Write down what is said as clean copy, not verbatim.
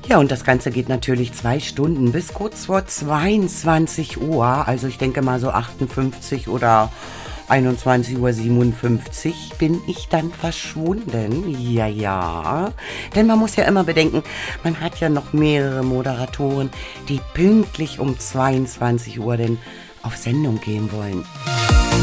Ja, und das Ganze geht natürlich 2 Stunden bis kurz vor 22 Uhr. Also ich denke mal so 58 oder 21:57 Uhr bin ich dann verschwunden. Ja, ja. Denn man muss ja immer bedenken, man hat ja noch mehrere Moderatoren, die pünktlich um 22 Uhr denn auf Sendung gehen wollen.